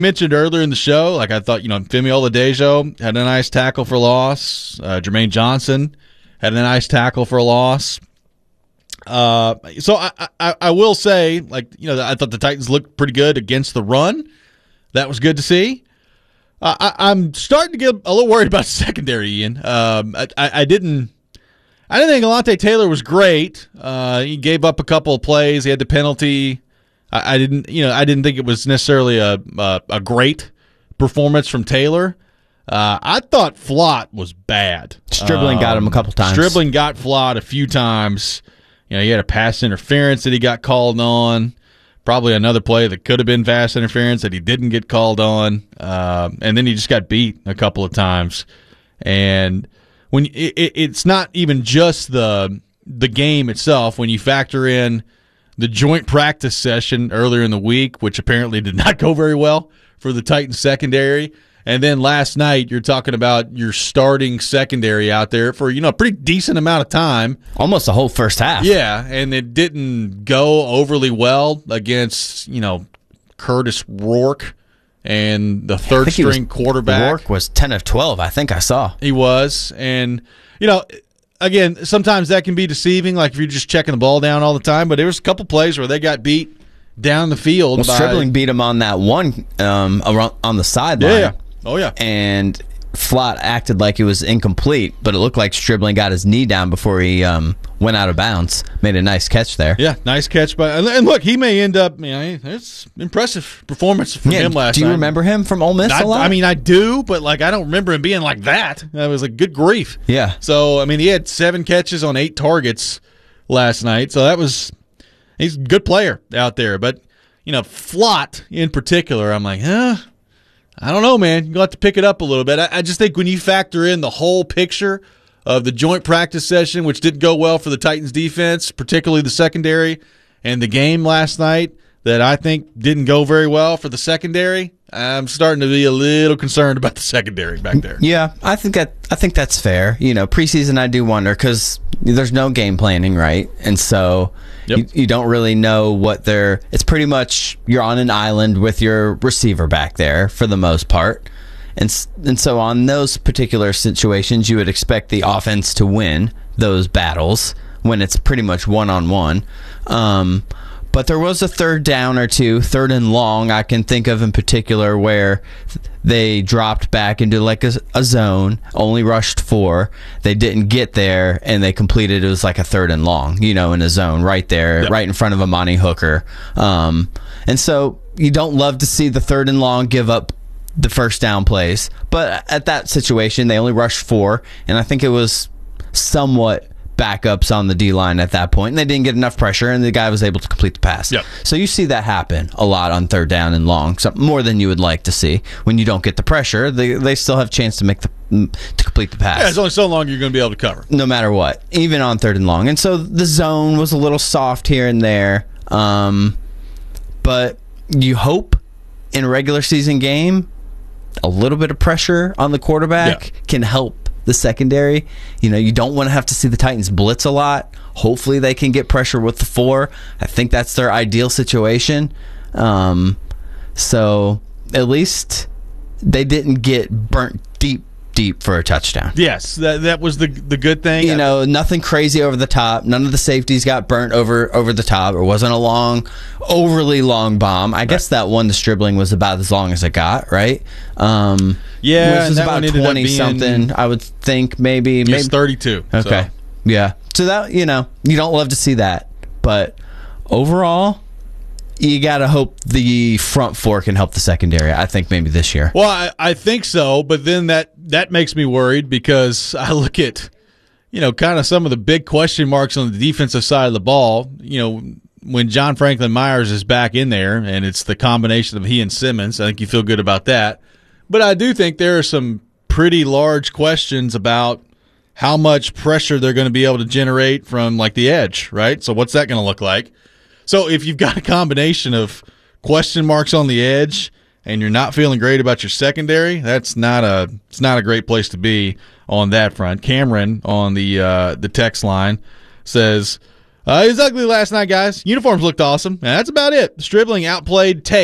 mentioned earlier in the show, like I thought, Femi Oladejo had a nice tackle for loss. Jermaine Johnson had a nice tackle for a loss. So I will say, I thought the Titans looked pretty good against the run. That was good to see. I'm starting to get a little worried about the secondary, Ian. I didn't think Alontae Taylor was great. He gave up a couple of plays. He had the penalty. I didn't think it was necessarily a great performance from Taylor. I thought Flott was bad. Stribling got him a couple times. Stribling got Flott a few times. He had a pass interference that he got called on. Probably another play that could have been pass interference that he didn't get called on. And then he just got beat a couple of times. And when it's not even just the game itself, when you factor in the joint practice session earlier in the week, which apparently did not go very well for the Titans secondary. And then last night, you're talking about your starting secondary out there for, a pretty decent amount of time. Almost the whole first half. Yeah, and it didn't go overly well against, Curtis Rourke and the third-string quarterback. Rourke was 10 of 12, I think I saw. He was. And, again, sometimes that can be deceiving, like if you're just checking the ball down all the time. But there was a couple plays where they got beat down the field. Well, Stribling beat him on that one around, on the sideline. Yeah. Oh, yeah. And Flott acted like it was incomplete, but it looked like Stribling got his knee down before he went out of bounds. Made a nice catch there. Yeah, nice catch. And look, he may end up, it's impressive performance from him last night. Do you remember him from Ole Miss a lot? I do, but I don't remember him being like that. That was good grief. Yeah. So, he had 7 catches on 8 targets last night. So he's a good player out there. But, Flott in particular, I'm like, I don't know, man. You're going to have to pick it up a little bit. I just think when you factor in the whole picture of the joint practice session, which didn't go well for the Titans defense, particularly the secondary, and the game last night that I think didn't go very well for the secondary, I'm starting to be a little concerned about the secondary back there. Yeah, I think that's fair. Preseason I do wonder because there's no game planning, right? And so you don't really know what it's pretty much you're on an island with your receiver back there for the most part. And so on those particular situations, you would expect the offense to win those battles when it's pretty much one-on-one. But there was a third down or two, third and long, I can think of in particular, where they dropped back into a zone, only rushed 4. They didn't get there, and they completed, it was like a third and long, in a zone right there, right in front of Amani Hooker. And so you don't love to see the third and long give up the first down plays. But at that situation, they only rushed 4, and I think it was somewhat backups on the D-line at that point, and they didn't get enough pressure, and the guy was able to complete the pass. Yep. So you see that happen a lot on third down and long, more than you would like to see. When you don't get the pressure, they still have a chance to complete the pass. Yeah, it's only so long you're going to be able to cover. No matter what, even on third and long. And so the zone was a little soft here and there, but you hope in a regular season game, a little bit of pressure on the quarterback can help the secondary. You don't want to have to see the Titans blitz a lot. Hopefully they can get pressure with the 4. I think that's their ideal situation. So at least they didn't get burnt deep for a touchdown. Yes, that was the good thing. Nothing crazy over the top. None of the safeties got burnt over the top. It wasn't a overly long bomb. I guess that one, the Stribling, was about as long as it got, right? Yeah, which is about 20-something, I would think, maybe. It's 32. Okay, so. Yeah. So that, you don't love to see that. But overall, you got to hope the front 4 can help the secondary, I think, maybe this year. Well, I think so, but then that makes me worried because I look at, kind of some of the big question marks on the defensive side of the ball. When John Franklin Myers is back in there, and it's the combination of he and Simmons, I think you feel good about that. But I do think there are some pretty large questions about how much pressure they're going to be able to generate from, the edge, right? So what's that going to look like? So if you've got a combination of question marks on the edge and you're not feeling great about your secondary, it's not a great place to be on that front. Cameron on the text line says, it was ugly last night, guys. Uniforms looked awesome. And that's about it. Stribling outplayed Tate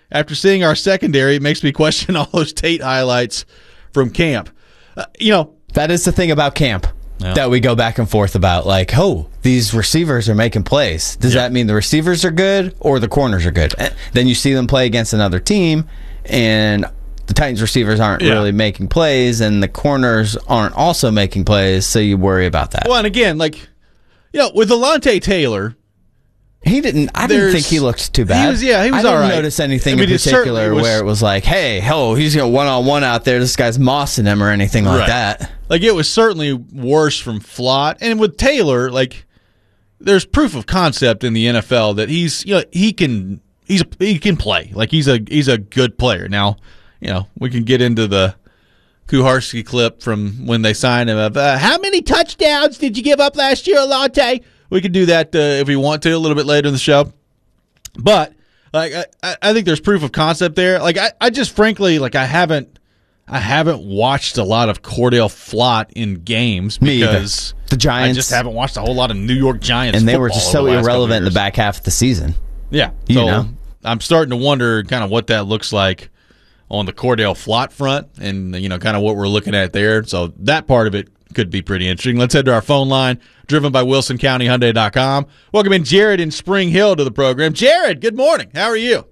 after seeing our secondary, it makes me question all those Tate highlights from camp. That is the thing about camp that we go back and forth about. Like, these receivers are making plays. Does that mean the receivers are good or the corners are good? Then you see them play against another team, and the Titans receivers aren't really making plays, and the corners aren't also making plays, so you worry about that. Well, and again, with Alontae Taylor, I didn't think he looked too bad. He was all right. I didn't notice anything in particular where it was like, hey, he's going one-on-one out there. This guy's mossing him or anything like that. Like, it was certainly worse from Flott. And with Taylor, there's proof of concept in the NFL that he can play. Like, he's a good player. Now, we can get into the Kuharski clip from when they signed him of how many touchdowns did you give up last year, Alontae? We could do that if we want to a little bit later in the show. But I think there's proof of concept there. Like, I just frankly, I haven't watched a lot of Cordell Flott in games because the Giants. I just haven't watched a whole lot of New York Giants, and they were just so irrelevant in the back half of the season. Yeah, so I'm starting to wonder kind of what that looks like on the Cordell Flott front, and kind of what we're looking at there. So that part of it could be pretty interesting. Let's head to our phone line, driven by WilsonCountyHyundai.com. Welcome in Jared in Spring Hill to the program. Jared, good morning. How are you?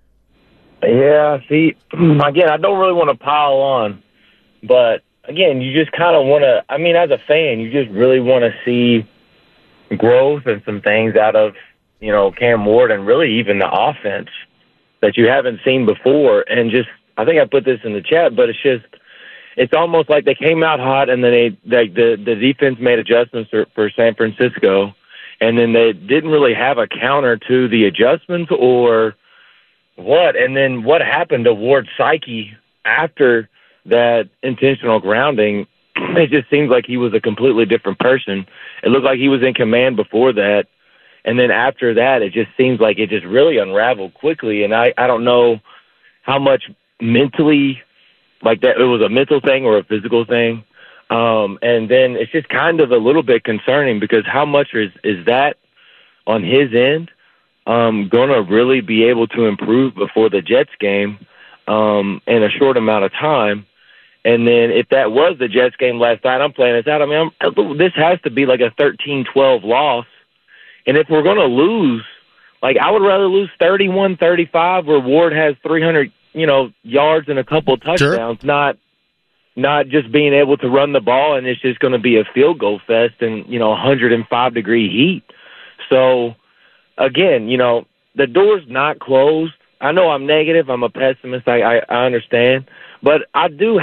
Yeah, see, again, I don't really want to pile on, but again, you just kind of want to, as a fan, you just really want to see growth and some things out of, Cam Ward and really even the offense that you haven't seen before. And just, I think I put this in the chat, but it's almost like they came out hot and then the defense made adjustments for San Francisco, and then they didn't really have a counter to the adjustments or what. And then what happened to Ward's psyche after that intentional grounding? It just seems like he was a completely different person. It looked like he was in command before that. And then after that, it just seems like it just really unraveled quickly. And I don't know how much mentally, like that, it was a mental thing or a physical thing. And then it's just kind of a little bit concerning because how much is that on his end going to really be able to improve before the Jets game in a short amount of time? And then if that was the Jets game last night, I'm playing this out. This has to be like a 13-12 loss. And if we're going to lose, I would rather lose 31-35 where Ward has 300 yards and a couple touchdowns, sure. not just being able to run the ball and it's just going to be a field goal fest in 105-degree heat. So, again, the door's not closed. I know I'm negative. I'm a pessimist. I understand. But I do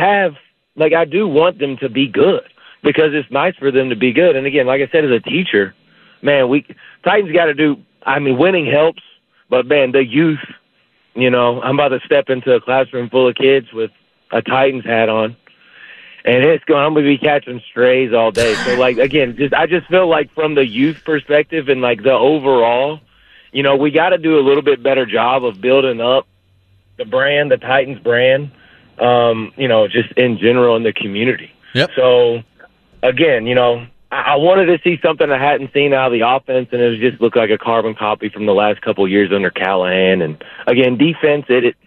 want them to be good because it's nice for them to be good. And, again, like I said, as a teacher, man, Titans got to do – winning helps. But, man, the youth – I'm about to step into a classroom full of kids with a Titans hat on, and I'm going to be catching strays all day. So, again, I just feel like from the youth perspective and, the overall, we got to do a little bit better job of building up the brand, the Titans brand, just in general in the community. Yep. So, again, I wanted to see something I hadn't seen out of the offense, and it just looked like a carbon copy from the last couple of years under Callahan. And, again, defense,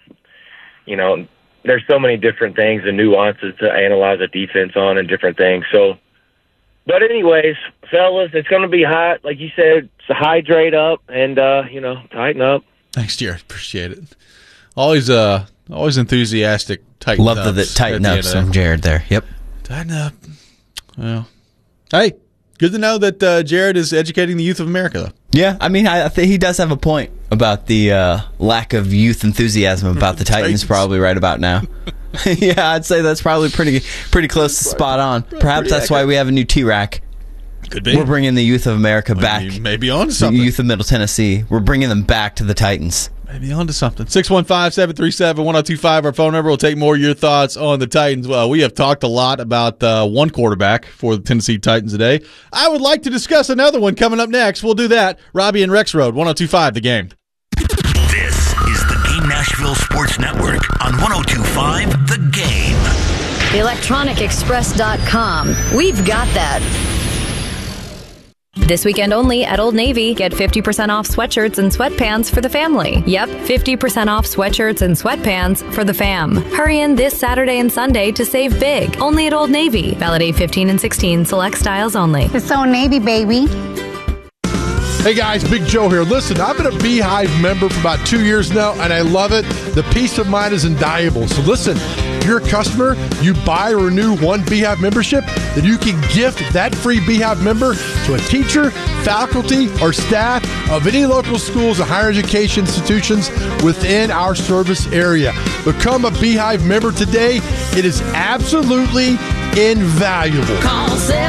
there's so many different things and nuances to analyze a defense on and different things. So, but anyways, fellas, it's going to be hot. Like you said, so hydrate up and, tighten up. Thanks, Jared. Appreciate it. Always enthusiastic. Tighten Love the tighten ups from Jared there. Yep. Tighten up. Well. Hey, good to know that Jared is educating the youth of America, though. Yeah, I think he does have a point about the lack of youth enthusiasm about the Titans probably right about now. Yeah, I'd say that's probably pretty close to spot on. Perhaps that's why we have a new T-Rack. Could be. We're bringing the youth of America back. Maybe on to something. The youth of Middle Tennessee. We're bringing them back to the Titans. Maybe on to something. 615-737-1025, our phone number. We'll take more of your thoughts on the Titans. Well, we have talked a lot about one quarterback for the Tennessee Titans today. I would like to discuss another one coming up next. We'll do that. Robbie and Rex Road, 1025 The Game. This is the Game Nashville Sports Network on 1025 The Game. electronicexpress.com. We've got that. This weekend only at Old Navy, get 50% off sweatshirts and sweatpants for the family. Yep, 50% off sweatshirts and sweatpants for the fam. Hurry in this Saturday and Sunday to save big. Only at Old Navy. Valid 8/15 and 16. Select styles only. It's Old Navy, baby. Hey guys, Big Joe here. Listen, I've been a Beehive member for about 2 years now, and I love it. The peace of mind is invaluable. So listen, if you're a customer, you buy or renew one Beehive membership, then you can gift that free Beehive member to a teacher, faculty, or staff of any local schools and higher education institutions within our service area. Become a Beehive member today. It is absolutely invaluable. Call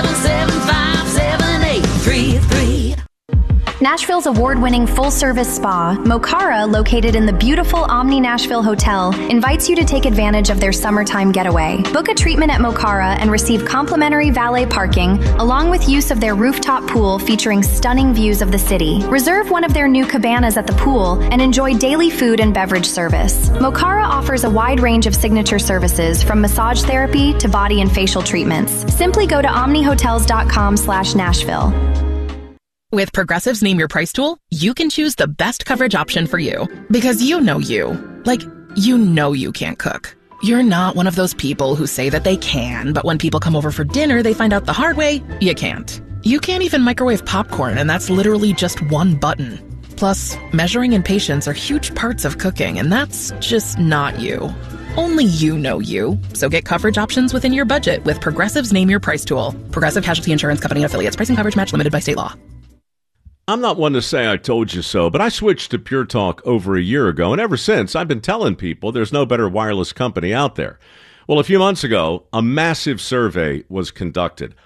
775-7833. Nashville's award-winning full-service spa, Mokara, located in the beautiful Omni Nashville Hotel, invites you to take advantage of their summertime getaway. Book a treatment at Mokara and receive complimentary valet parking, along with use of their rooftop pool featuring stunning views of the city. Reserve one of their new cabanas at the pool and enjoy daily food and beverage service. Mokara offers a wide range of signature services, from massage therapy to body and facial treatments. Simply go to omnihotels.com/Nashville. With Progressive's Name Your Price tool, you can choose the best coverage option for you. Because you know you. Like, you know you can't cook. You're not one of those people who say that they can, but when people come over for dinner, they find out the hard way, you can't. You can't even microwave popcorn, and that's literally just one button. Plus, measuring and patience are huge parts of cooking, and that's just not you. Only you know you. So get coverage options within your budget with Progressive's Name Your Price tool. Progressive Casualty Insurance Company and Affiliates. Price and coverage match limited by state law. I'm not one to say I told you so, but I switched to Pure Talk over a year ago, and ever since, I've been telling people there's no better wireless company out there. Well, a few months ago, a massive survey was conducted.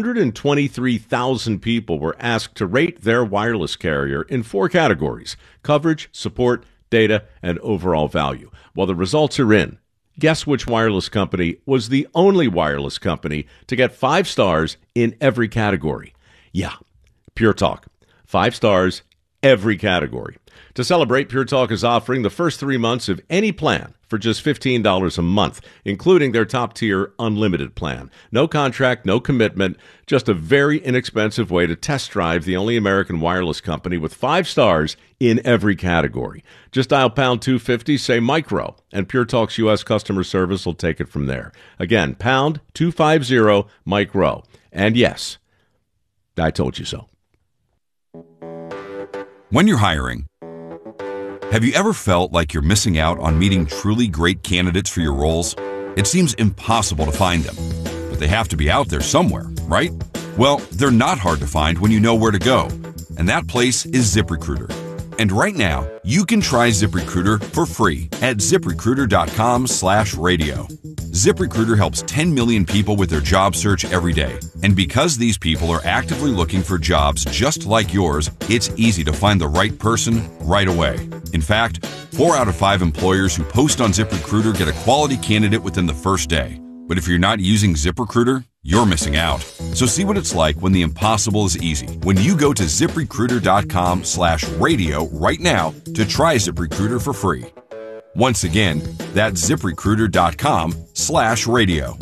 123,000 people were asked to rate their wireless carrier in 4 categories: coverage, support, data, and overall value. Well, the results are in. Guess which wireless company was the only wireless company to get 5 stars in every category? Yeah, Pure Talk. 5 stars, every category. To celebrate, Pure Talk is offering the first 3 months of any plan for just $15 a month, including their top-tier unlimited plan. No contract, no commitment, just a very inexpensive way to test drive the only American wireless company with 5 stars in every category. Just dial pound 250, say micro, and Pure Talk's U.S. customer service will take it from there. Again, pound 250 micro. And yes, I told you so. When you're hiring, have you ever felt like you're missing out on meeting truly great candidates for your roles? It seems impossible to find them, but they have to be out there somewhere, right? Well, they're not hard to find when you know where to go, and that place is ZipRecruiter. And right now, you can try ZipRecruiter for free at ZipRecruiter.com/radio. ZipRecruiter helps 10 million people with their job search every day. And because these people are actively looking for jobs just like yours, it's easy to find the right person right away. In fact, 4 out of 5 employers who post on ZipRecruiter get a quality candidate within the first day. But if you're not using ZipRecruiter, you're missing out. So see what it's like when the impossible is easy. When you go to ZipRecruiter.com/radio right now to try ZipRecruiter for free. Once again, that's ZipRecruiter.com/radio.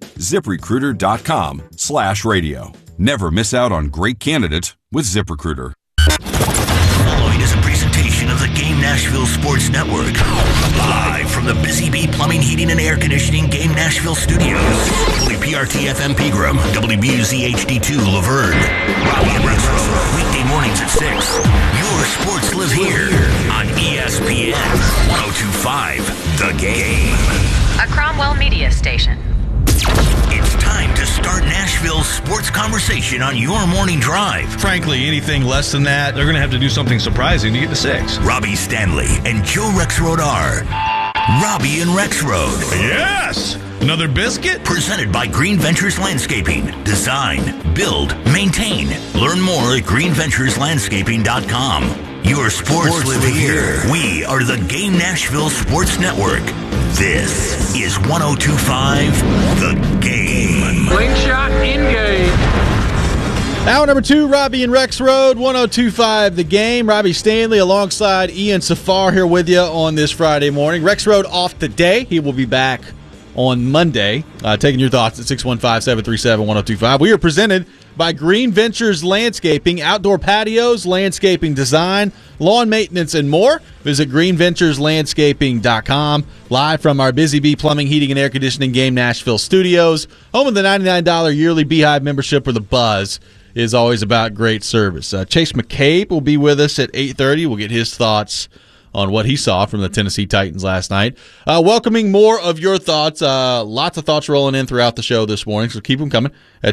ZipRecruiter.com/radio. Never miss out on great candidates with ZipRecruiter. Following is a presentation of the Game Nashville Sports Network. Live from the Busy Bee Plumbing, Heating, and Air Conditioning Game Nashville Studios. WPRT FM Pegram, WBUZ HD2 Laverne. Robbie and Retro, weekday mornings at 6. Your sports live here on ESPN 102.5 The Game. A Cromwell Media Station. It's time to start Nashville's sports conversation on your morning drive. Frankly, anything less than that, they're going to have to do something surprising to get to 6. Robbie Stanley and Joe Rexrode are Robbie and Rexrode. Yes! Another biscuit? Presented by Green Ventures Landscaping. Design, build, maintain. Learn more at greenventureslandscaping.com. Your sports live here. We are the Game Nashville Sports Network. This is 102.5 The Game. Slingshot in-game. Hour number 2, Robbie and Rexrode, 102.5 The Game. Robbie Stanley alongside Ian Safar here with you on this Friday morning. Rexrode off today. He will be back on Monday. Taking your thoughts at 615-737-1025. We are presented by Green Ventures Landscaping, outdoor patios, landscaping design, lawn maintenance, and more. Visit greenventureslandscaping.com. Live from our Busy Bee Plumbing, Heating, and Air Conditioning Game Nashville studios, home of the $99 yearly Beehive membership where the buzz is always about great service. Chase McCabe will be with us at 8:30. We'll get his thoughts on what he saw from the Tennessee Titans last night. Welcoming more of your thoughts. Lots of thoughts rolling in throughout the show this morning, so keep them coming at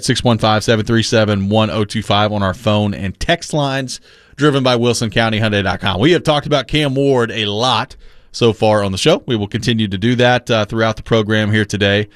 615-737-1025 on our phone and text lines driven by WilsonCountyHyundai.com. We have talked about Cam Ward a lot so far on the show. We will continue to do that throughout the program here today.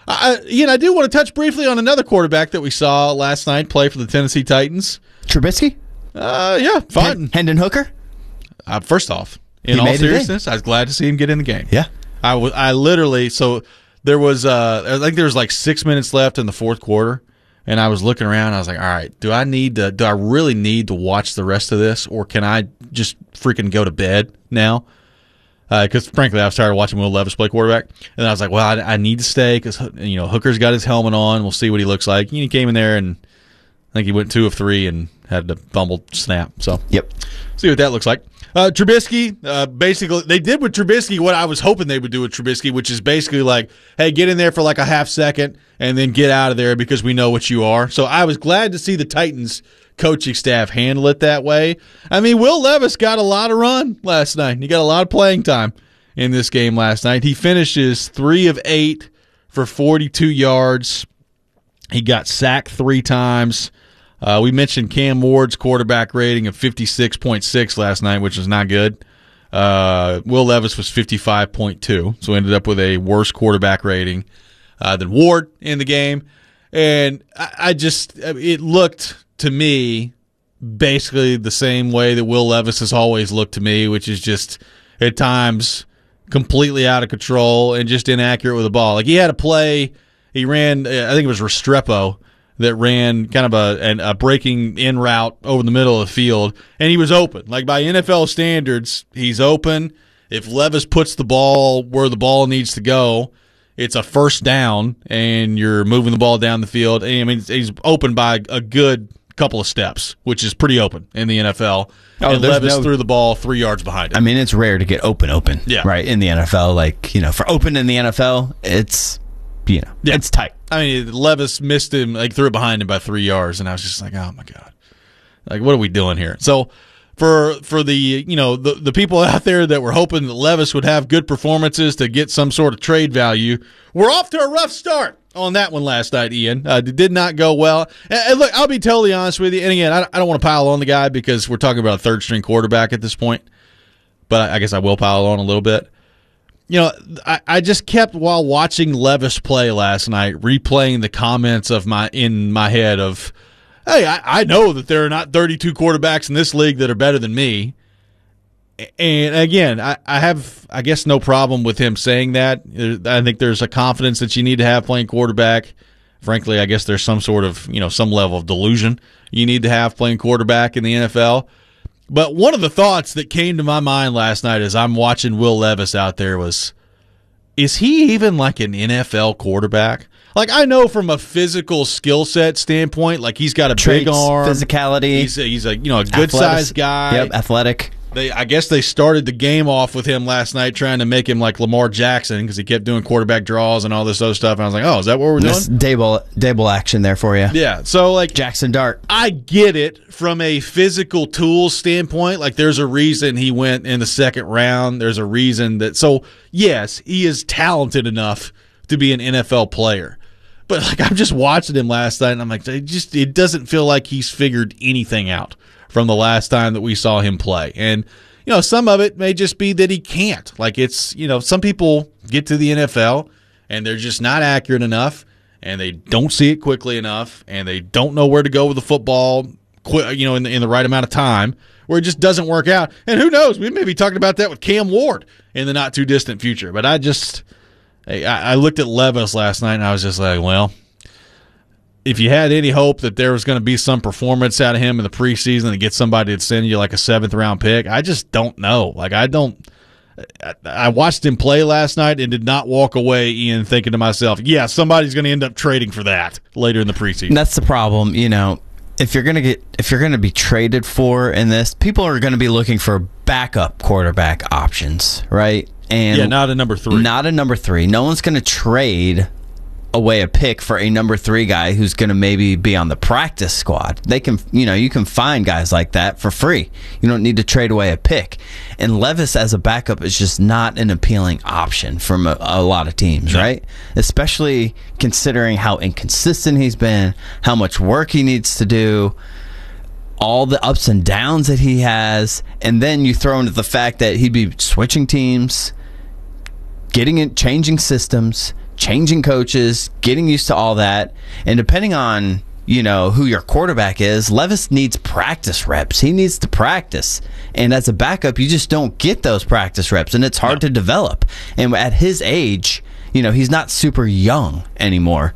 I do want to touch briefly on another quarterback that we saw last night play for the Tennessee Titans. Trubisky? Yeah, fine. Hendon Hooker? First off, in all seriousness, I was glad to see him get in the game. Yeah. I literally, so there was, I think there was like 6 minutes left in the fourth quarter, and I was looking around, I was like, all right, do I really need to watch the rest of this, or can I just freaking go to bed now? Because frankly, I was tired of watching Will Levis play quarterback, and I was like, well, I need to stay because Hooker's got his helmet on. We'll see what he looks like. He came in there, and I think he went 2 of 3 and had a fumbled snap. So yep, see what that looks like. Trubisky, basically, they did with Trubisky what I was hoping they would do with Trubisky, which is basically like, hey, get in there for like a half second and then get out of there because we know what you are. So I was glad to see the Titans coaching staff handle it that way. I mean, Will Levis got a lot of run last night. He got a lot of playing time in this game last night. He finishes 3 of 8 for 42 yards. He got sacked 3 times. We mentioned Cam Ward's quarterback rating of 56.6 last night, which is not good. Will Levis was 55.2, so ended up with a worse quarterback rating than Ward in the game. And it looked to me basically the same way that Will Levis has always looked to me, which is just at times completely out of control and just inaccurate with the ball. Like he had a play, he ran, I think it was Restrepo, that ran kind of a breaking in route over the middle of the field, and he was open. Like by NFL standards, he's open. If Levis puts the ball where the ball needs to go, it's a first down, and you're moving the ball down the field. I mean, he's open by a good couple of steps, which is pretty open in the NFL. And Levis threw the ball 3 yards behind him. I mean, it's rare to get open, yeah. Right, in the NFL. Like, for open in the NFL, it's, it's tight. I mean, Levis missed him, like threw it behind him by 3 yards, and I was just like, oh my God. Like, what are we doing here? So for the the people out there that were hoping that Levis would have good performances to get some sort of trade value, we're off to a rough start on that one last night, Ian. It did not go well. And look, I'll be totally honest with you. And again, I don't want to pile on the guy because we're talking about a third-string quarterback at this point, but I guess I will pile on a little bit. I just kept, while watching Levis play last night, replaying the comments in my head of, hey, I know that there are not 32 quarterbacks in this league that are better than me. And again, I have, I guess, no problem with him saying that. I think there's a confidence that you need to have playing quarterback. Frankly, I guess there's some sort of, some level of delusion you need to have playing quarterback in the NFL. But one of the thoughts that came to my mind last night as I'm watching Will Levis out there was, is he even like an NFL quarterback? Like, I know from a physical skill set standpoint, like he's got a big arm, physicality. He's a good sized guy. Yep, athletic. I guess they started the game off with him last night trying to make him like Lamar Jackson because he kept doing quarterback draws and all this other stuff. And I was like, oh, is that what we're doing? Dable action there for you. Yeah. So, like, Jackson Dart. I get it from a physical tools standpoint. Like, there's a reason he went in the second round. There's a reason that. So, yes, he is talented enough to be an NFL player. But, like, I'm just watching him last night, and I'm like, it doesn't feel like he's figured anything out from the last time that we saw him play. And, some of it may just be that he can't. Like, it's, some people get to the NFL and they're just not accurate enough and they don't see it quickly enough and they don't know where to go with the football, in the right amount of time, where it just doesn't work out. And who knows? We may be talking about that with Cam Ward in the not too distant future. But I looked at Levis last night and I was just like, well, if you had any hope that there was going to be some performance out of him in the preseason to get somebody to send you like a 7th-round pick, I just don't know. Like, I watched him play last night and did not walk away, Ian, thinking to myself, yeah, somebody's going to end up trading for that later in the preseason. That's the problem. if you're gonna be traded for in this, people are gonna be looking for backup quarterback options, right? And not a number 3. Not a number 3. No one's gonna trade away a pick for a number 3 guy who's going to maybe be on the practice squad. They can, you can find guys like that for free. You don't need to trade away a pick. And Levis as a backup is just not an appealing option from a lot of teams, right? Especially considering how inconsistent he's been, how much work he needs to do, all the ups and downs that he has, and then you throw into the fact that he'd be switching teams, changing systems, changing coaches, getting used to all that. And depending on, who your quarterback is, Levis needs practice reps. He needs to practice. And as a backup, you just don't get those practice reps, and it's hard to develop. And at his age, he's not super young anymore,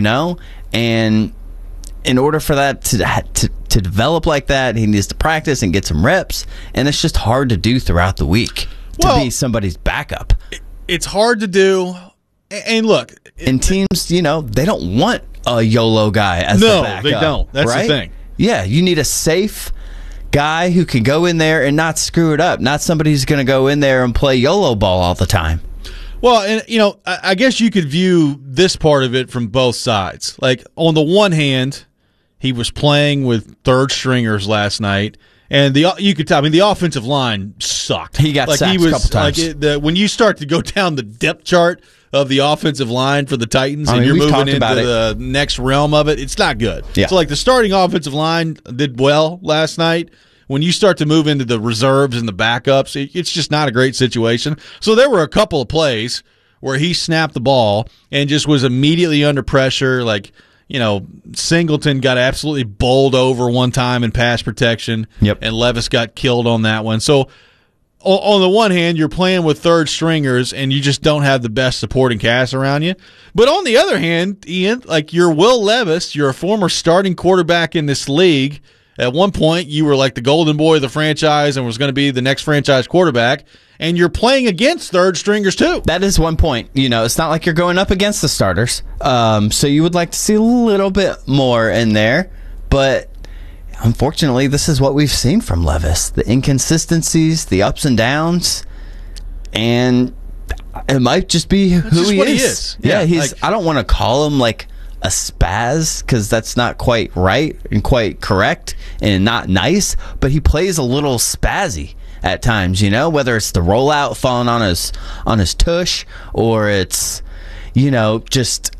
And in order for that to develop like that, he needs to practice and get some reps. And it's just hard to do throughout the week to be somebody's backup. It's hard to do. And look, and teams, they don't want a YOLO guy as the backup. No, they don't. That's the thing. Yeah, you need a safe guy who can go in there and not screw it up. Not somebody who's going to go in there and play YOLO ball all the time. Well, and I guess you could view this part of it from both sides. Like, on the one hand, he was playing with third stringers last night. And you could tell. The offensive line sucked. He got sacked a couple times. When you start to go down the depth chart of the offensive line for the Titans, and you're moving into the next realm of it, it's not good. Yeah. So, the starting offensive line did well last night. When you start to move into the reserves and the backups, it's just not a great situation. So there were a couple of plays where he snapped the ball and just was immediately under pressure. Singleton got absolutely bowled over one time in pass protection, and Levis got killed on that one. So on the one hand, you're playing with third stringers, and you just don't have the best supporting cast around you. But on the other hand, Ian, you're Will Levis, you're a former starting quarterback in this league. At one point, you were like the golden boy of the franchise and was going to be the next franchise quarterback, and you're playing against third stringers too. That is one point. It's not like you're going up against the starters. So you would like to see a little bit more in there, but unfortunately, this is what we've seen from Levis. The inconsistencies, the ups and downs, and it might just be who he is. Yeah, I don't want to call him a spaz, because that's not quite right and quite correct and not nice, but he plays a little spazzy at times, whether it's the rollout falling on his tush, or it's just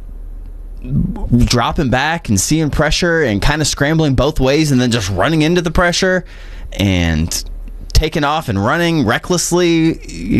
dropping back and seeing pressure and kind of scrambling both ways and then just running into the pressure and taking off and running recklessly.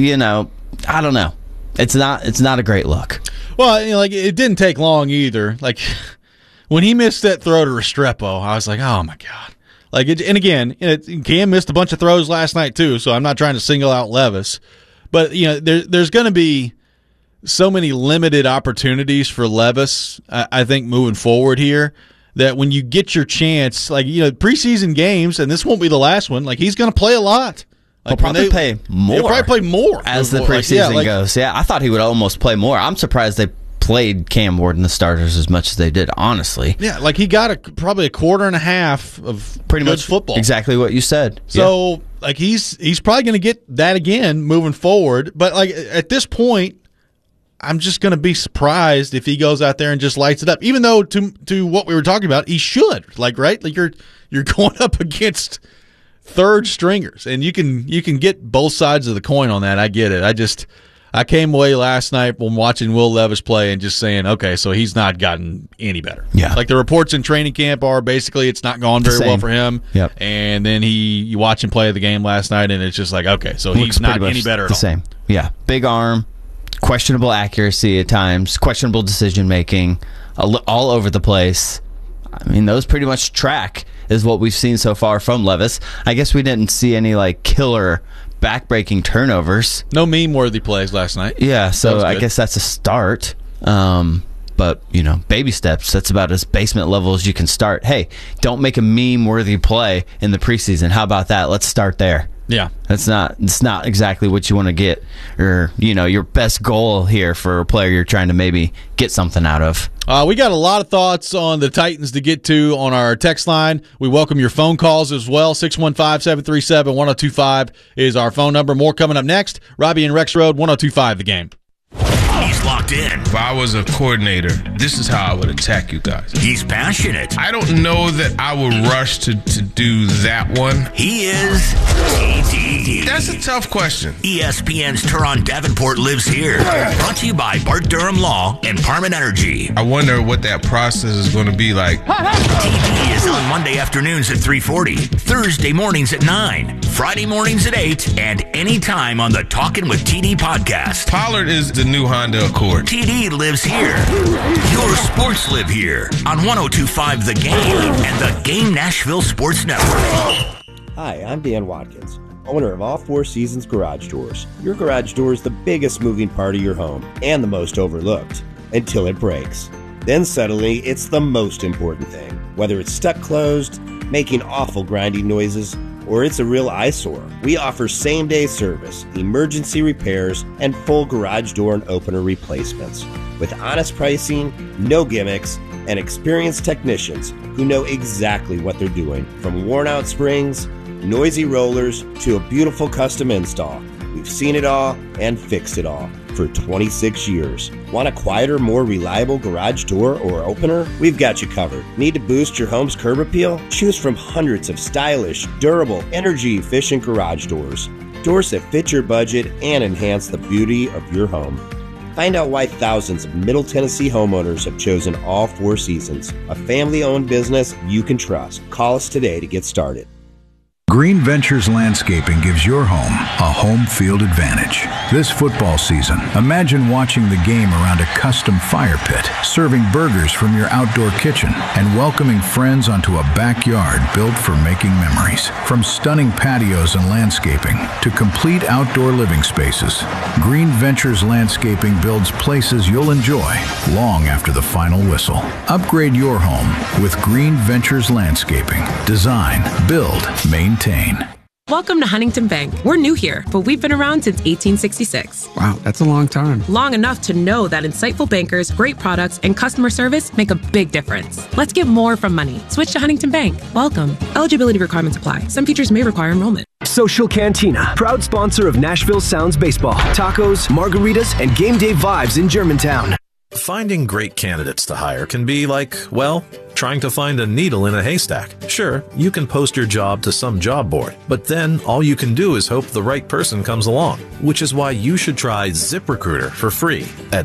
I don't know. It's not a great look. Well, it didn't take long either. When he missed that throw to Restrepo, I was like, oh my God. And again, Cam missed a bunch of throws last night too, so I'm not trying to single out Levis. But, there's going to be so many limited opportunities for Levis, I think, moving forward here, that when you get your chance, preseason games, and this won't be the last one, he's going to play a lot. He'll probably play more. He'll probably play more as the preseason goes. Yeah, I thought he would almost play more. I'm surprised they played Cam Ward and the starters as much as they did, honestly. Yeah, he got probably a quarter and a half of pretty much football. Exactly what you said. So, he's probably going to get that again moving forward. But, at this point, I'm just going to be surprised if he goes out there and just lights it up. Even though, to what we were talking about, he should. Right? You're going up against third stringers, and you can get both sides of the coin on that. I get it. I came away last night when watching Will Levis play and just saying, okay, so he's not gotten any better. Yeah. The reports in training camp are basically it's not gone very well for him. Yep. And then you watch him play the game last night, and it's just okay, so he's not any better at all. Same. Yeah. Big arm, questionable accuracy at times, questionable decision making, all over the place. Those pretty much track is what we've seen so far from Levis. I guess we didn't see any killer back-breaking turnovers. No meme-worthy plays last night. Yeah, so I guess that's a start. But, baby steps. That's about as basement level as you can start. Hey, don't make a meme-worthy play in the preseason. How about that? Let's start there. Yeah. It's not exactly what you want to get, or your best goal here for a player you're trying to maybe get something out of. We got a lot of thoughts on the Titans to get to on our text line. We welcome your phone calls as well. 615-737-1025 is our phone number. More coming up next. Robbie and Rex Road, 1025 The Game. He's locked in. If I was a coordinator, this is how I would attack you guys. He's passionate. I don't know that I would rush to do that one. He is TD. That's a tough question. ESPN's Turon Davenport lives here. Brought to you by Bart Durham Law and Parman Energy. I wonder what that process is going to be like. TD is on Monday afternoons at 3:40, Thursday mornings at 9, Friday mornings at 8, and anytime on the Talkin' with TD podcast. Pollard is the new Honda Accord. TD lives here. Your sports live here on 1025 The Game and the Game Nashville Sports Network. Hi, I'm Dan Watkins, owner of All Four Seasons Garage Doors. Your garage door is the biggest moving part of your home and the most overlooked until it breaks. Then suddenly, it's the most important thing. Whether it's stuck closed, making awful grinding noises, or it's a real eyesore, we offer same-day service, emergency repairs, and full garage door and opener replacements. With honest pricing, no gimmicks, and experienced technicians who know exactly what they're doing. From worn-out springs, noisy rollers, to a beautiful custom install. We've seen it all and fixed it all for 26 years. Want a quieter, more reliable garage door or opener? We've got you covered. Need to boost your home's curb appeal? Choose from hundreds of stylish, durable, energy-efficient garage doors. Doors that fit your budget and enhance the beauty of your home. Find out why thousands of Middle Tennessee homeowners have chosen All Four Seasons, a family-owned business you can trust. Call us today to get started. Green Ventures Landscaping gives your home a home field advantage. This football season, imagine watching the game around a custom fire pit, serving burgers from your outdoor kitchen, and welcoming friends onto a backyard built for making memories. From stunning patios and landscaping to complete outdoor living spaces, Green Ventures Landscaping builds places you'll enjoy long after the final whistle. Upgrade your home with Green Ventures Landscaping. Design, build, maintain. Welcome to Huntington Bank. We're new here, but we've been around since 1866. Wow, that's a long time. Long enough to know that insightful bankers, great products, and customer service make a big difference. Let's get more from money. Switch to Huntington Bank. Welcome. Eligibility requirements apply. Some features may require enrollment. Social Cantina, proud sponsor of Nashville Sounds Baseball, tacos, margaritas, and game day vibes in Germantown. Finding great candidates to hire can be like, well, trying to find a needle in a haystack. Sure, you can post your job to some job board, but then all you can do is hope the right person comes along, which is why you should try ZipRecruiter for free at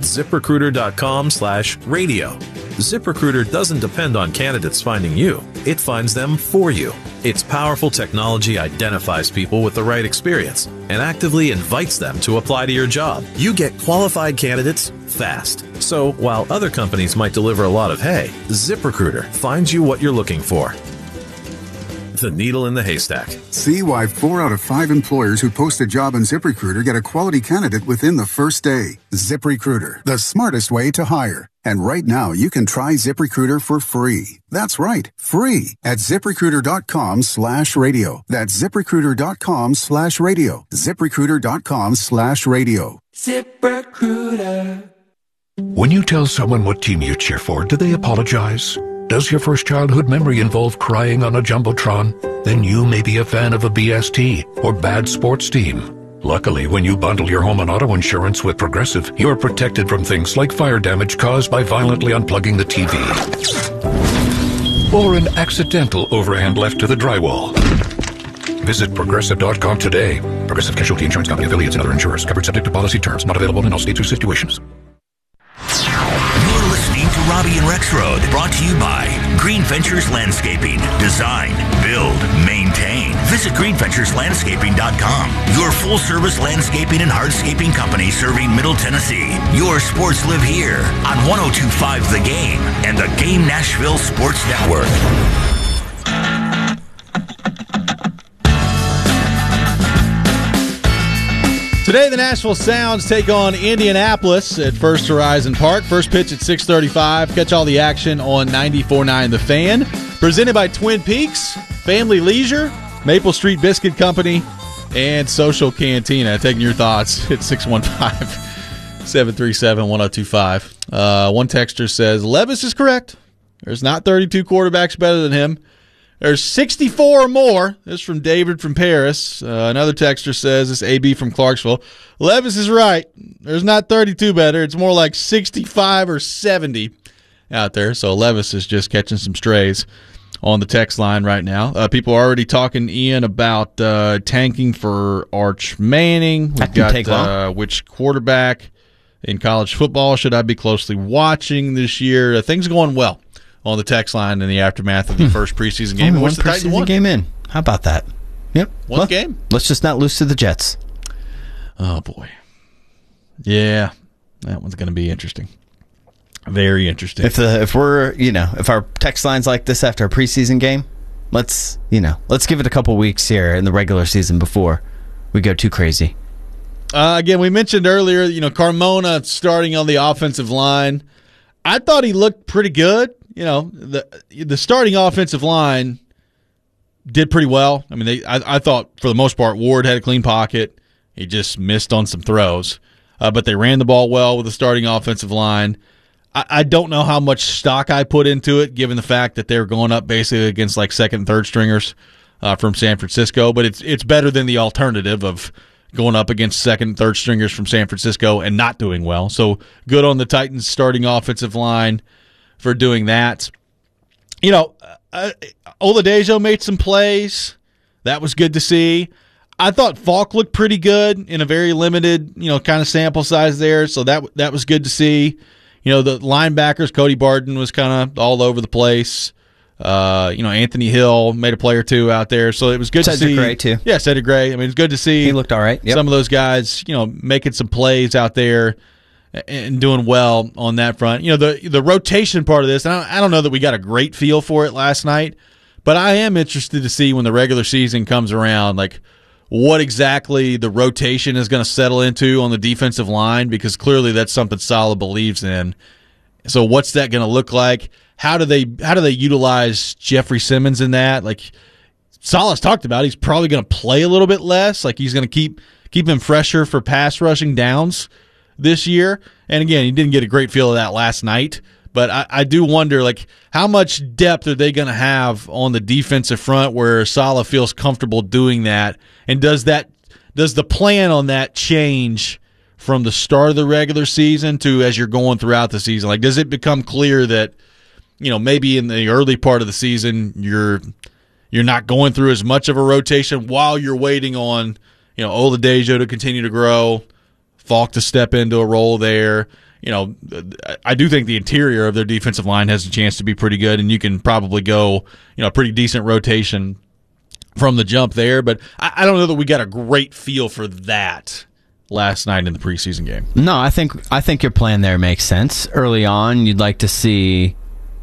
ZipRecruiter.com/radio. ZipRecruiter doesn't depend on candidates finding you. It finds them for you. Its powerful technology identifies people with the right experience and actively invites them to apply to your job. You get qualified candidates fast. So while other companies might deliver a lot of hay, ZipRecruiter finds you what you're looking for. The needle in the haystack. See why 4 out of 5 employers who post a job on ZipRecruiter get a quality candidate within the first day. ZipRecruiter, the smartest way to hire. And right now, you can try ZipRecruiter for free. That's right, free at ZipRecruiter.com/radio. That's ZipRecruiter.com/radio. ZipRecruiter.com/radio. ZipRecruiter. When you tell someone what team you cheer for, do they apologize? Does your first childhood memory involve crying on a Jumbotron? Then you may be a fan of a BST or bad sports team. Luckily, when you bundle your home and auto insurance with Progressive, you're protected from things like fire damage caused by violently unplugging the TV. Or an accidental overhand left to the drywall. Visit Progressive.com today. Progressive Casualty Insurance Company, affiliates, and other insurers. Covered subject to policy terms. Not available in all states or situations. You're listening to Robbie and Rex Road, brought to you by Green Ventures Landscaping. Design, build, maintain. Visit greenventureslandscaping.com. Your full-service landscaping and hardscaping company serving Middle Tennessee. Your sports live here on 1025 The Game and the Game Nashville Sports Network. Today, the Nashville Sounds take on Indianapolis at First Horizon Park. First pitch at 6:35. Catch all the action on 94.9 The Fan. Presented by Twin Peaks, Family Leisure, Maple Street Biscuit Company, and Social Cantina. Taking your thoughts at 615-737-1025. One texter says, Levis is correct. There's not 32 quarterbacks better than him. There's 64 or more. This is from David from Paris. Another texter says, this AB from Clarksville. Levis is right. There's not 32 better. It's more like 65 or 70 out there. So Levis is just catching some strays on the text line right now. People are already talking, Ian, about tanking for Arch Manning. We've got which quarterback in college football should I be closely watching this year. Things are going well on the text line in the aftermath of the first preseason game. One preseason game in. How about that? Yep. One game. Let's just not lose to the Jets. Oh, boy. Yeah, that one's going to be interesting. Very interesting. If our text line's like this after a preseason game, let's give it a couple weeks here in the regular season before we go too crazy. Again, we mentioned earlier, Carmona starting on the offensive line. I thought he looked pretty good. The starting offensive line did pretty well. I mean, I thought for the most part Ward had a clean pocket. He just missed on some throws, but they ran the ball well with the starting offensive line. I don't know how much stock I put into it, given the fact that they're going up basically against like second and third stringers from San Francisco. But it's better than the alternative of going up against second and third stringers from San Francisco and not doing well. So good on the Titans starting offensive line for doing that. Oladejo made some plays. That was good to see. I thought Falk looked pretty good in a very limited, kind of sample size there. So that was good to see. The linebackers, Cody Barton was kind of all over the place. Anthony Hill made a play or two out there. So it was good to see. Cedric Gray, too. Yeah, Cedric Gray. I mean, it's good to see. He looked all right. Yep. Some of those guys, making some plays out there and doing well on that front. The rotation part of this, and I don't know that we got a great feel for it last night, but I am interested to see when the regular season comes around, like what exactly the rotation is going to settle into on the defensive line, because clearly that's something Saleh believes in. So what's that going to look like? How do they utilize Jeffrey Simmons in that? Like Saleh's talked about, he's probably going to play a little bit less. Like he's going to keep him fresher for pass rushing downs this year. And again, he didn't get a great feel of that last night. But I do wonder, like, how much depth are they going to have on the defensive front where Saleh feels comfortable doing that? And does the plan on that change from the start of the regular season to as you're going throughout the season? Like, does it become clear that, maybe in the early part of the season you're not going through as much of a rotation while you're waiting on, Oladejo to continue to grow, Falk to step into a role there? I do think the interior of their defensive line has a chance to be pretty good, and you can probably go, a pretty decent rotation from the jump there. But I don't know that we got a great feel for that last night in the preseason game. No, I think your plan there makes sense. Early on, you'd like to see,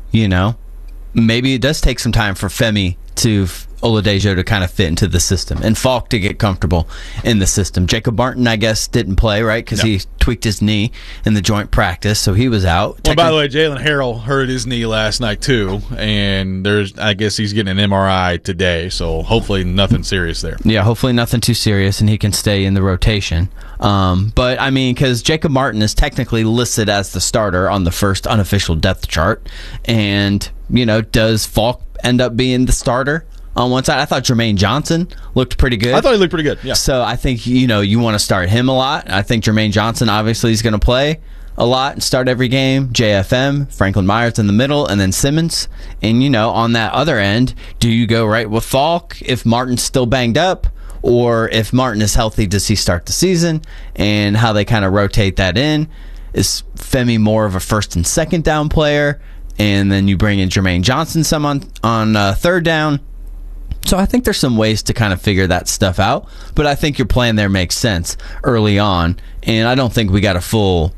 maybe it does take some time for Femi to Oladejo to kind of fit into the system and Falk to get comfortable in the system. Jacob Martin, I guess, didn't play, right? Because he tweaked his knee in the joint practice, so he was out. Well, by the way, Jalen Harrell hurt his knee last night too, and I guess he's getting an MRI today, so hopefully nothing serious there. Yeah, hopefully nothing too serious, and he can stay in the rotation. But, I mean, because Jacob Martin is technically listed as the starter on the first unofficial depth chart, and, does Falk end up being the starter on one side? I thought Jermaine Johnson looked pretty good. I thought he looked pretty good, yeah. So I think, you want to start him a lot. I think Jermaine Johnson obviously is going to play a lot and start every game. JFM, Franklin Myers in the middle, and then Simmons. And, on that other end, do you go right with Falk if Martin's still banged up? Or if Martin is healthy, does he start the season? And how they kind of rotate that in. Is Femi more of a first and second down player? And then you bring in Jermaine Johnson some on third down. So I think there's some ways to kind of figure that stuff out. But I think your plan there makes sense early on. And I don't think we got a full,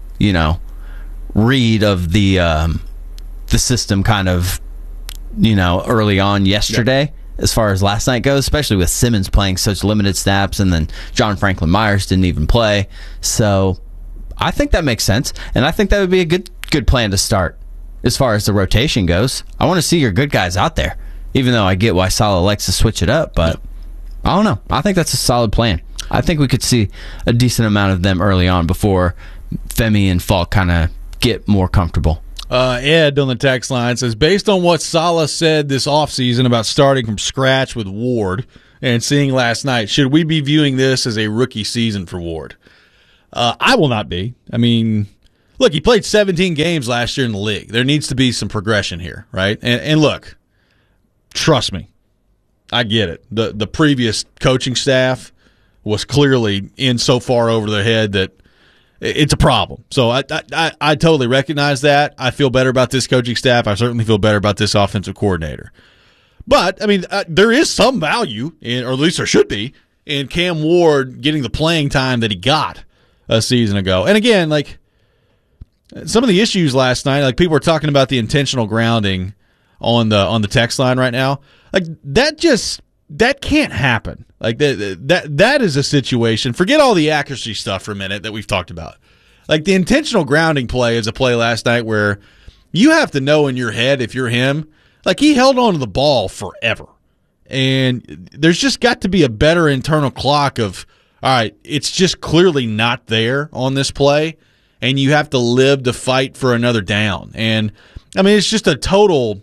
read of the system kind of, early on yesterday. Yep. As far as last night goes, especially with Simmons playing such limited snaps, and then John Franklin Myers didn't even play. So I think that makes sense, and I think that would be a good plan to start as far as the rotation goes. I want to see your good guys out there, even though I get why Saleh likes to switch it up, but I don't know. I think that's a solid plan. I think we could see a decent amount of them early on before Femi and Falk kind of get more comfortable. Ed on the text line says, based on what Saleh said this offseason about starting from scratch with Ward and seeing last night, should we be viewing this as a rookie season for Ward? I will not be. I mean, look, he played 17 games last year in the league. There needs to be some progression here, right? And look, trust me, I get it. The previous coaching staff was clearly in so far over their head that it's a problem. So I totally recognize that. I feel better about this coaching staff. I certainly feel better about this offensive coordinator. But, I mean, there is some value, or at least there should be, in Cam Ward getting the playing time that he got a season ago. And again, like, some of the issues last night, like people were talking about the intentional grounding on the text line right now. Like, that can't happen. Like, that is a situation. Forget all the accuracy stuff for a minute that we've talked about. Like, the intentional grounding play is a play last night where you have to know in your head, if you're him, like, he held on to the ball forever. And there's just got to be a better internal clock of, all right, it's just clearly not there on this play, and you have to live to fight for another down. And, I mean, it's just a total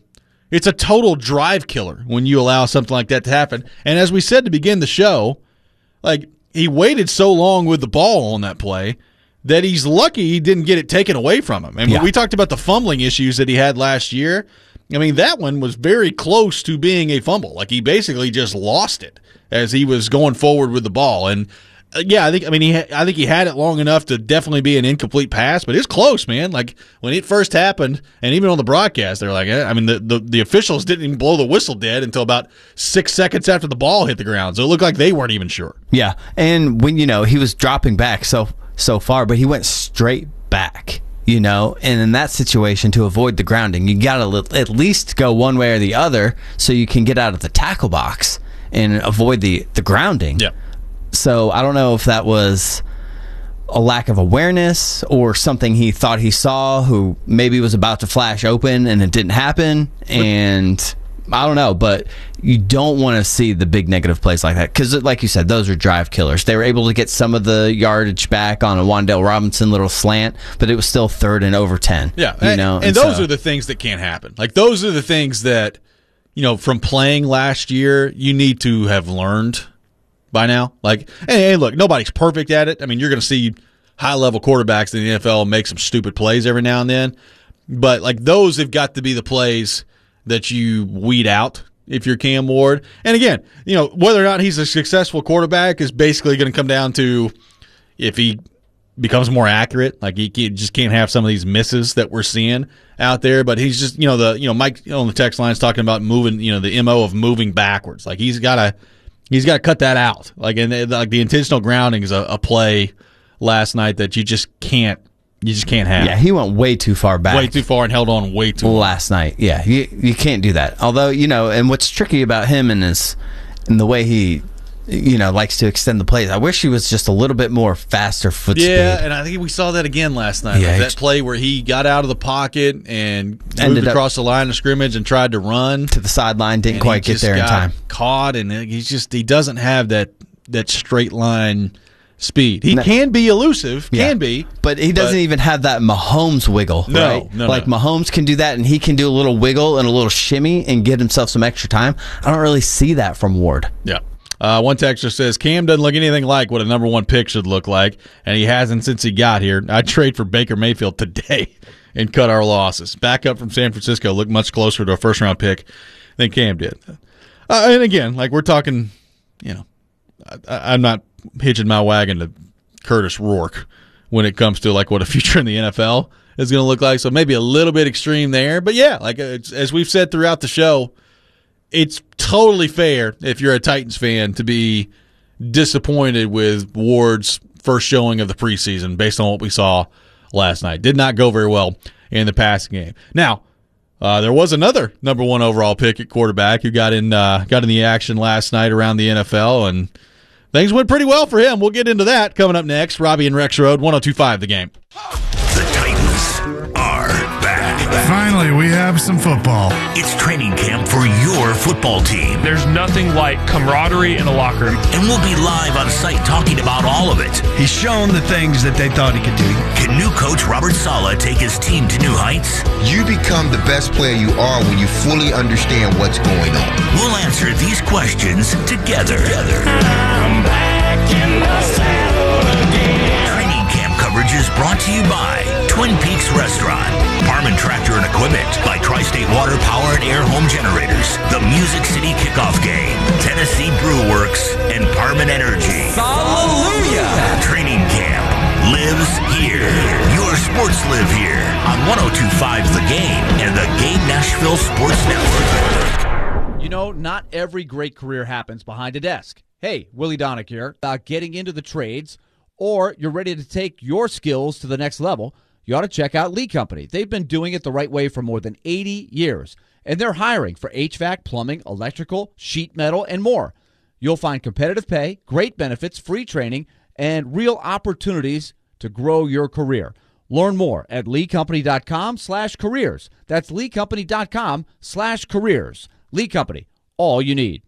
drive killer when you allow something like that to happen. And as we said to begin the show, like, he waited so long with the ball on that play that he's lucky he didn't get it taken away from him. And when we talked about the fumbling issues that he had last year, I mean, that one was very close to being a fumble. Like, he basically just lost it as he was going forward with the ball. And I think he had it long enough to definitely be an incomplete pass, but it's close, man. Like, when it first happened, and even on the broadcast, they're like, I mean, the officials didn't even blow the whistle dead until about 6 seconds after the ball hit the ground. So it looked like they weren't even sure. Yeah, and when, he was dropping back so far, but he went straight back. And in that situation, to avoid the grounding, you got to at least go one way or the other so you can get out of the tackle box and avoid the grounding. Yeah. So I don't know if that was a lack of awareness or something he thought he saw, who maybe was about to flash open and it didn't happen. And I don't know, but you don't want to see the big negative plays like that because, like you said, those are drive killers. They were able to get some of the yardage back on a Wan'Dale Robinson little slant, but it was still 3rd and over 10. Yeah, and those are the things that can't happen. Like, those are the things that, from playing last year, you need to have learned by now. Like, hey, look, nobody's perfect at it. I mean, you're going to see high-level quarterbacks in the NFL make some stupid plays every now and then, but, like, those have got to be the plays that you weed out if you're Cam Ward. And again, whether or not he's a successful quarterback is basically going to come down to if he becomes more accurate. Like, he just can't have some of these misses that we're seeing out there. But he's just, Mike on the text line is talking about moving, the MO of moving backwards. Like, he's got to cut that out. Like, and like the intentional grounding is a play last night that you just can't have. Yeah, he went way too far back. Way too far and held on way too long. Last night. Yeah, you can't do that. Although, and what's tricky about him and the way he, likes to extend the plays, I wish he was just a little bit more faster foot speed. Yeah, and I think we saw that again last night. Yeah, that play where he got out of the pocket and moved across the line of scrimmage and tried to run to the sideline, didn't quite get there in time. Caught, and he doesn't have that straight line speed. He can be elusive, but he doesn't even have that Mahomes wiggle. No, right? Mahomes can do that, and he can do a little wiggle and a little shimmy and get himself some extra time. I don't really see that from Ward. Yeah. One texter says, Cam doesn't look anything like what a number 1 pick should look like, and he hasn't since he got here. I'd trade for Baker Mayfield today and cut our losses. Back up from San Francisco looked much closer to a first-round pick than Cam did. And again, like, we're talking, I'm not hitching my wagon to Curtis Rourke when it comes to, like, what a future in the NFL is going to look like. So maybe a little bit extreme there. But, yeah, like, as we've said throughout the show, it's totally fair if you're a Titans fan to be disappointed with Ward's first showing of the preseason based on what we saw last night. Did not go very well in the passing game. Now, there was another number 1 overall pick at quarterback who got in the action last night around the NFL, and things went pretty well for him. We'll get into that coming up next. Robbie and Rex Road, 102.5 The Game. The Titans are back. Finally, we have have some football. It's training camp for your football team. There's nothing like camaraderie in the locker room. And we'll be live on site talking about all of it. He's shown the things that they thought he could do. Can new coach Robert Saleh take his team to new heights? You become the best player you are when you fully understand what's going on. We'll answer these questions together. I'm back in the saddle again. Training camp coverage is brought to you by Twin Peaks Restaurant, Parman Tractor and Equipment, by Tri-State Water Power and Air Home Generators, the Music City Kickoff Game, Tennessee Brew Works, and Parman Energy. Hallelujah! Training camp lives here. Your sports live here on 102.5 The Game and the Game Nashville Sports Network. You know, not every great career happens behind a desk. Hey, Willie Donick here. About getting into the trades, or you're ready to take your skills to the next level, you ought to check out Lee Company. They've been doing it the right way for more than 80 years, and they're hiring for HVAC, plumbing, electrical, sheet metal, and more. You'll find competitive pay, great benefits, free training, and real opportunities to grow your career. Learn more at leecompany.com/careers. That's leecompany.com/careers. Lee Company, all you need.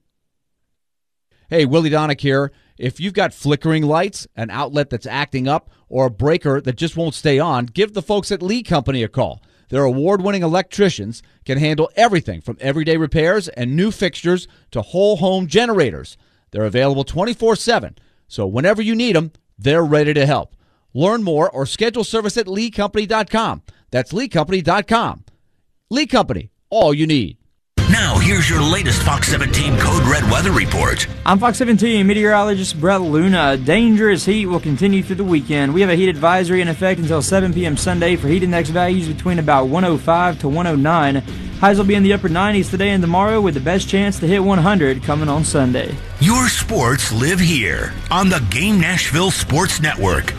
Hey, Willie Donick here. If you've got flickering lights, an outlet that's acting up, or a breaker that just won't stay on, give the folks at Lee Company a call. Their award-winning electricians can handle everything from everyday repairs and new fixtures to whole home generators. They're available 24/7, so whenever you need them, they're ready to help. Learn more or schedule service at leecompany.com. That's leecompany.com. Lee Company, all you need. Now, here's your latest Fox 17 Code Red weather report. I'm Fox 17 meteorologist Brett Luna. Dangerous heat will continue through the weekend. We have a heat advisory in effect until 7 p.m. Sunday for heat index values between about 105 to 109. Highs will be in the upper 90s today and tomorrow, with the best chance to hit 100 coming on Sunday. Your sports live here on the Game Nashville Sports Network.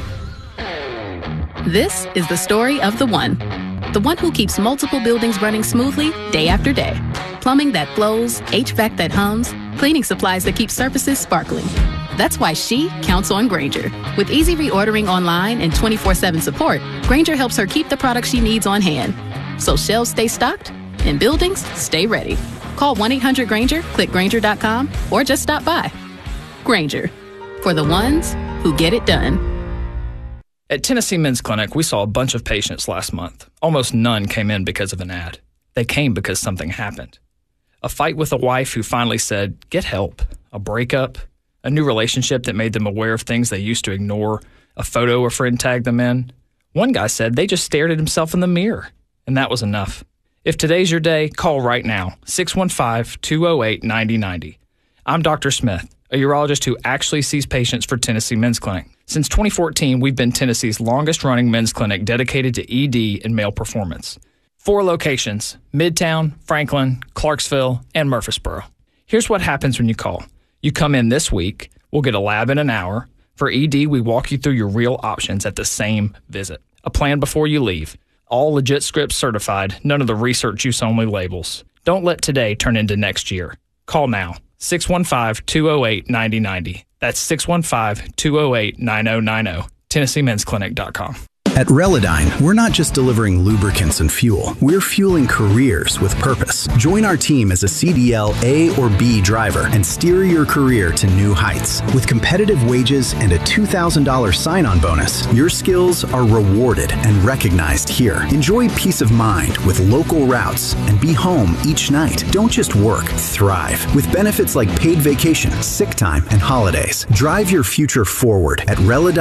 This is the story of the one who keeps multiple buildings running smoothly day after day. Plumbing that flows, HVAC that hums, cleaning supplies that keep surfaces sparkling. That's why she counts on Grainger. With easy reordering online and 24/7 support, Grainger helps her keep the products she needs on hand, so shelves stay stocked and buildings stay ready. Call 1-800-GRAINGER, click Grainger.com, or just stop by. Grainger, for the ones who get it done. At Tennessee Men's Clinic, we saw a bunch of patients last month. Almost none came in because of an ad. They came because something happened. A fight with a wife who finally said, get help. A breakup. A new relationship that made them aware of things they used to ignore. A photo a friend tagged them in. One guy said they just stared at himself in the mirror, and that was enough. If today's your day, call right now, 615-208-9090. I'm Dr. Smith, a urologist who actually sees patients for Tennessee Men's Clinic. Since 2014, we've been Tennessee's longest-running men's clinic dedicated to ED and male performance. 4 locations: Midtown, Franklin, Clarksville, and Murfreesboro. Here's what happens when you call. You come in this week, we'll get a lab in an hour. For ED, we walk you through your real options at the same visit. A plan before you leave. All legit scripts certified, none of the research use only labels. Don't let today turn into next year. Call now, 615-208-9090. That's 615-208-9090. TennesseeMen'sClinic.com. At Relodyne, we're not just delivering lubricants and fuel. We're fueling careers with purpose. Join our team as a CDL A or B driver and steer your career to new heights. With competitive wages and a $2,000 sign-on bonus, your skills are rewarded and recognized here. Enjoy peace of mind with local routes and be home each night. Don't just work, thrive. With benefits like paid vacation, sick time, and holidays. Drive your future forward at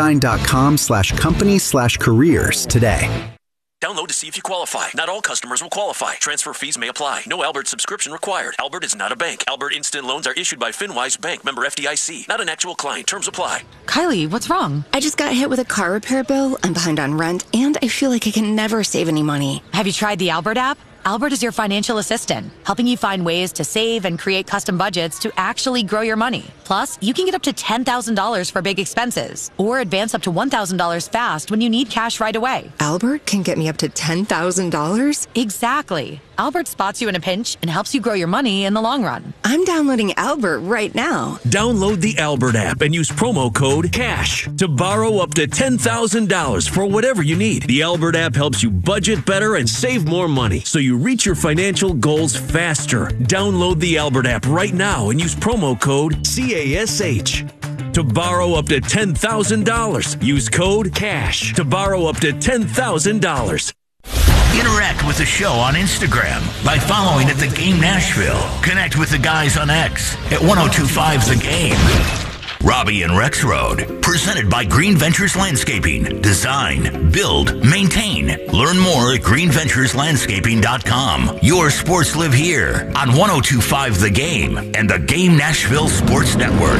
Relodyne.com/company/careers today. Download to see if you qualify. Not all customers will qualify. Transfer fees may apply. No Albert subscription required. Albert is not a bank. Albert Instant Loans are issued by FinWise Bank, member FDIC. Not an actual client. Terms apply. Kylie, what's wrong? I just got hit with a car repair bill. I'm behind on rent, and I feel like I can never save any money. Have you tried the Albert app? Albert is your financial assistant, helping you find ways to save and create custom budgets to actually grow your money. Plus, Plus, you can get up to $10,000 for big expenses or advance up to $1,000 fast when you need cash right away. Albert can get me up to $10,000? Exactly. Albert spots you in a pinch and helps you grow your money in the long run. I'm downloading Albert right now. Download the Albert app and use promo code CASH to borrow up to $10,000 for whatever you need. The Albert app helps you budget better and save more money so you reach your financial goals faster. Download the Albert app right now and use promo code CASH. To borrow up to $10,000, use code CASH to borrow up to $10,000. Interact with the show on Instagram by following at The Game Nashville. Connect with the guys on X at 1025 The Game. Robbie and Rex Road, presented by Green Ventures Landscaping. Design, build, maintain. Learn more at greenventureslandscaping.com. Your sports live here on 1025 The Game and the Game Nashville Sports Network.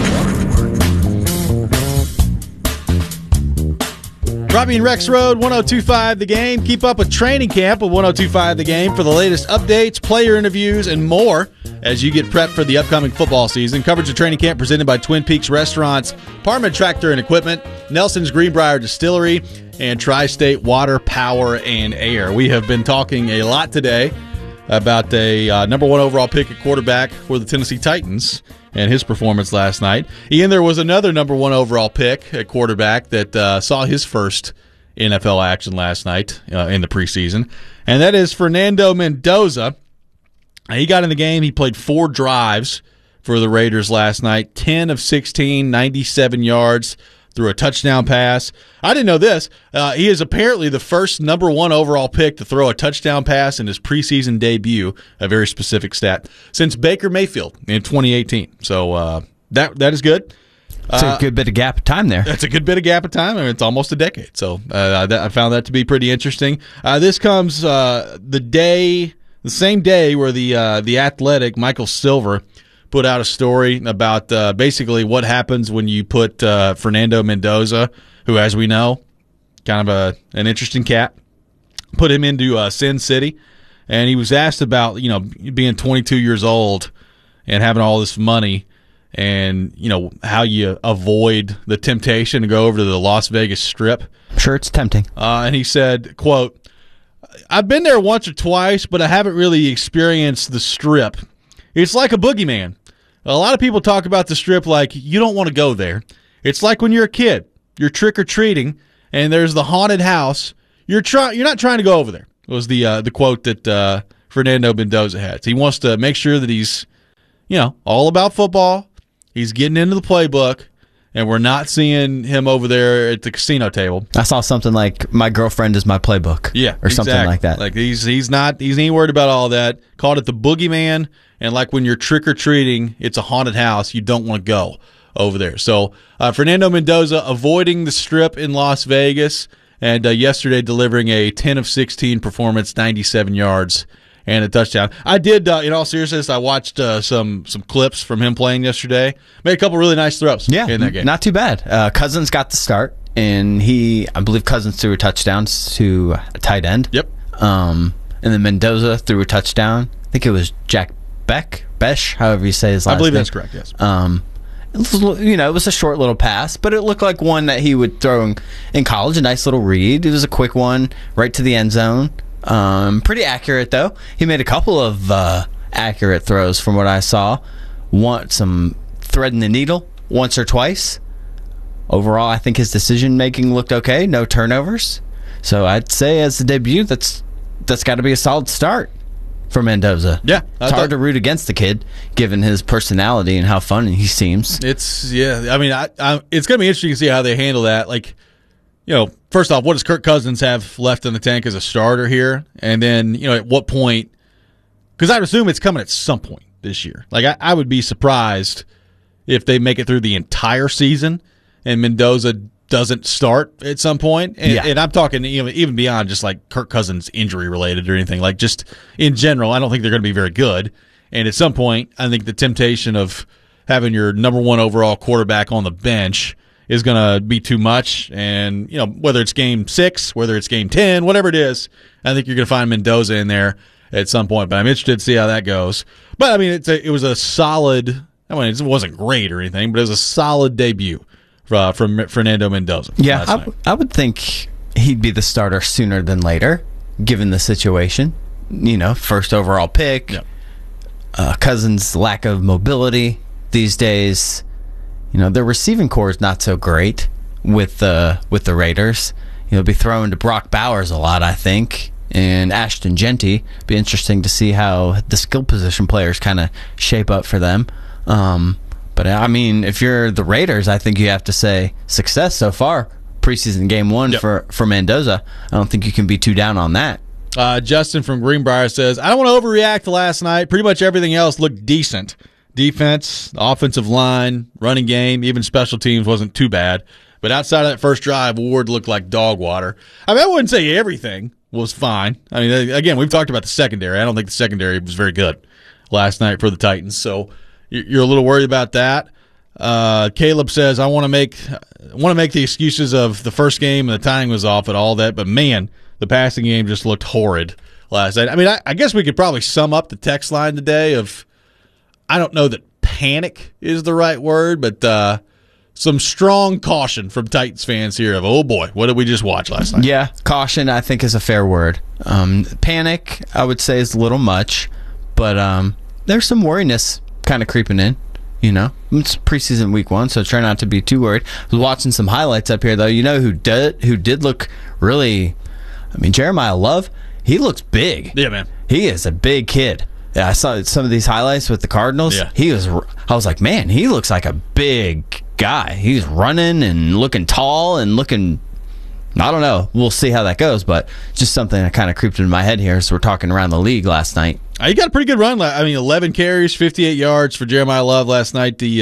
Robbie and Rex Road, 1025 The Game. Keep up with training camp with 1025 The Game for the latest updates, player interviews, and more as you get prepped for the upcoming football season. Coverage of training camp presented by Twin Peaks Restaurants, Parma Tractor and Equipment, Nelson's Greenbrier Distillery, and Tri-State Water, Power, and Air. We have been talking a lot today about a number one overall pick at quarterback for the Tennessee Titans and his performance last night. Ian, there was another number one overall pick at quarterback that saw his first NFL action last night in the preseason, and that is Fernando Mendoza. He got in the game. He played 4 drives for the Raiders last night, 10 of 16, 97 yards, threw a touchdown pass. I didn't know this. He is apparently the first number one overall pick to throw a touchdown pass in his preseason debut, a very specific stat, since Baker Mayfield in 2018. So that is good. It's a good bit of gap of time there. That's a good bit of gap of time. I mean, it's almost a decade. So I found that to be pretty interesting. This comes the same day where the Athletic, Michael Silver, put out a story about basically what happens when you put Fernando Mendoza, who, as we know, kind of an interesting cat, put him into Sin City, and he was asked about being 22 years old and having all this money, and how you avoid the temptation to go over to the Las Vegas Strip. Sure, it's tempting. And he said, quote, "I've been there once or twice, but I haven't really experienced the Strip. It's like a boogeyman. A lot of people talk about the Strip like you don't want to go there. It's like when you're a kid, you're trick-or-treating, and there's the haunted house. You're not trying to go over there." Was the quote that Fernando Mendoza had. So he wants to make sure that he's, all about football. He's getting into the playbook, and we're not seeing him over there at the casino table. I saw something like "My girlfriend is my playbook," or something like that. Like he's ain't worried about all that. Called it the boogeyman. And like when you're trick-or-treating, it's a haunted house. You don't want to go over there. So Fernando Mendoza avoiding the Strip in Las Vegas, and yesterday delivering a 10 of 16 performance, 97 yards, and a touchdown. I did, in all seriousness, I watched some clips from him playing yesterday. Made a couple really nice throws in that game. Not too bad. Cousins got the start, and I believe Cousins threw a touchdown to a tight end. Yep. And then Mendoza threw a touchdown. I think it was Jack Besh, however you say his last name. I believe that's correct, yes. It was a short little pass, but it looked like one that he would throw in college, a nice little read. It was a quick one right to the end zone. Pretty accurate, though. He made a couple of accurate throws from what I saw. Some threading the needle once or twice. Overall, I think his decision-making looked okay. No turnovers. So I'd say as a debut, that's got to be a solid start for Mendoza. Yeah. It's hard to root against the kid, given his personality and how fun he seems. It's going to be interesting to see how they handle that. Like, first off, what does Kirk Cousins have left in the tank as a starter here? And then, at what point, because I'd assume it's coming at some point this year. Like, I would be surprised if they make it through the entire season and Mendoza doesn't start at some point. And I'm talking even beyond just like Kirk Cousins injury related or anything. Like just in general, I don't think they're going to be very good. And at some point, I think the temptation of having your number one overall quarterback on the bench is going to be too much. And, whether it's game 6, whether it's game 10, whatever it is, I think you're going to find Mendoza in there at some point. But I'm interested to see how that goes. But, it was a solid I mean, it wasn't great or anything, but it was a solid debut from Fernando Mendoza. Yeah, I would think he'd be the starter sooner than later, given the situation. First overall pick. Yep. Cousins' lack of mobility these days. Their receiving core is not so great with the Raiders. Be throwing to Brock Bowers a lot, I think, and Ashton Genty. Be interesting to see how the skill position players kind of shape up for them. But I mean, if you're the Raiders, I think you have to say success so far. Preseason game 1 for Mendoza. I don't think you can be too down on that. Justin from Greenbrier says, I don't want to overreact to last night. Pretty much everything else looked decent. Defense, offensive line, running game, even special teams wasn't too bad. But outside of that first drive, Ward looked like dog water. I mean, I wouldn't say everything was fine. I mean, again, we've talked about the secondary. I don't think the secondary was very good last night for the Titans. So you're a little worried about that. Caleb says, I want to make the excuses of the first game and the timing was off and all that. But, man, the passing game just looked horrid last night. I mean, I guess we could probably sum up the text line today of, I don't know that panic is the right word, but some strong caution from Titans fans here of, oh boy, what did we just watch last night? Yeah, caution I think is a fair word. Panic, I would say, is a little much, but there's some worriness kind of creeping in. It's preseason week 1, so try not to be too worried. I was watching some highlights up here, though. Who did look really, I mean, Jeremiah Love, he looks big. Yeah, man. He is a big kid. Yeah, I saw some of these highlights with the Cardinals. Yeah. I was like, man, he looks like a big guy. He's running and looking tall and looking, I don't know. We'll see how that goes, but just something that kind of creeped into my head here as we're talking around the league last night. He got a pretty good run. I mean, 11 carries, 58 yards for Jeremiah Love last night, the